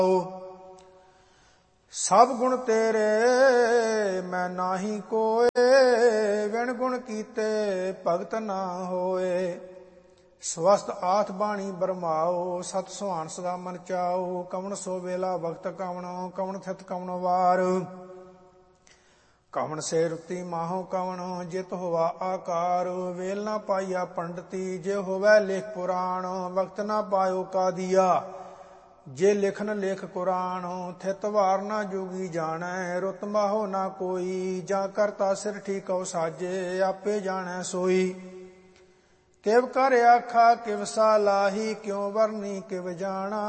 ਸਭ ਗੁਣ ਤੇਰੇ ਮੈਂ ਨਾਹੀ ਕੋਏ, ਵਿਣ ਗੁਣ ਕੀਤੇ ਭਗਤ ਨਾ ਹੋਏ। ਸਵਸਤ ਆਠ ਬਾਣੀ ਬਰਮਾਓ, ਸਤ ਸੁਹਾਣ ਸਦਾ ਮਨ ਚਾਓ। ਕਵਣ ਸੋ ਵੇਲਾ ਵਕਤ ਕਵਣ, ਕਵਣ ਥਿਤ ਕਵਣ ਵਾਰ। ਕਵਣ ਸੇ ਰੁਤੀ ਮਾਹੋ ਕਵਣ, ਜਿਤ ਹੋਵਾ ਆਕਾਰ। ਵੇਲ ਨਾ ਪਾਈਆ ਪੰਡਤੀ, ਜੇ ਹੋਵੈ ਲੇਖ ਪੁਰਾਣ। ਵਕਤ ਨਾ ਪਾਇਓ ਕਾਦੀਆ, ਜੇ ਲਿਖਨ ਲੇਖ ਕੁਰਾਨ। ਥਿਤ ਵਾਰ ਨਾ ਜੋਗੀ ਜਾਣੈ, ਰੁਤ ਮਾਹੋ ਨਾ ਕੋਈ। ਜਾਂ ਕਰਤਾ ਸਿਰ ਠੀਕਉ ਸਾਜੇ, ਆਪੇ ਜਾਣੈ ਸੋਈ। ਕਿਵ ਕਰ ਆਖਾ ਕਿਵ ਸਾਲਾਹੀ, ਕਿਉ ਵਰਨੀ ਕਿਵ ਜਾਣਾ।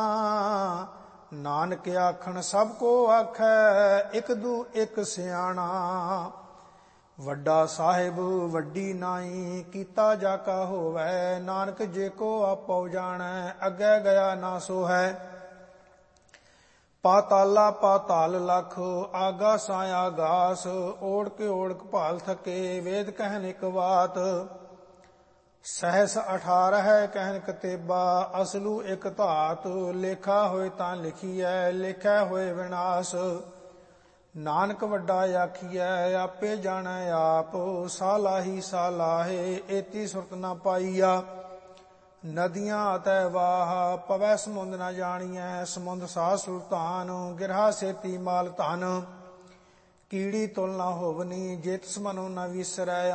ਨਾਨਕ ਆਖਣ ਸਭ ਕੋ ਆਖੈ, ਇਕ ਦੂ ਇਕ ਸਿਆਣਾ। ਵੱਡਾ ਸਾਹਿਬ ਵੱਡੀ ਨਾਈ, ਕੀਤਾ ਜਾ ਕਾ ਹੋਵੈ। ਨਾਨਕ ਜੇ ਕੋ ਆਪਉ ਜਾਣੈ, ਅੱਗੇ ਗਿਆ ਨਾ ਸੋ ਹੈ। ਪਾਤਾਲਾ ਪਾਤਾਲ ਲਖ, ਆਗਾਸਾਂ ਆਗਾਸ। ਓੜਕ ਓੜਕ ਭਾਲ ਥਕੇ, ਵੇਦ ਕਹਿਨ ਇਕ ਬਾਤ। ਸਹਿਸ 18 ਕਹਿਨ ਕਤੇਬਾ, ਅਸਲੂ ਇਕ ਧਾਤ। ਲੇਖਾ ਹੋਏ ਤਾਂ ਲਿਖੀਐ, ਲੇਖੈ ਹੋਏ ਵਿਨਾਸ਼। ਨਾਨਕ ਵੱਡਾ ਆਖੀਐ, ਆਪੇ ਜਾਣੈ ਆਪ। ਸਾਲਾਹੀ ਸਾਲਾਹੇ, ਏਤੀ ਸੁਰਤ ਨਾ ਪਾਈਆ। ਨਦੀਆਂ ਅਤੈ ਵਾਹ, ਪਵੈ ਸਮੁੰਦ ਨਾ ਜਾਣੀਐ। ਸਮੁੰਦ ਸਾਹ ਸੁਲਤਾਨ, ਗਿਰਹਾ ਸੇਤੀ ਮਾਲ ਧਨ। ਕੀੜੀ ਤੁਲ ਨਾ ਹੋਵਨੀ, ਜੇ ਤਿਸ ਮਨੋ ਨਾ ਵਿਸਰੈ।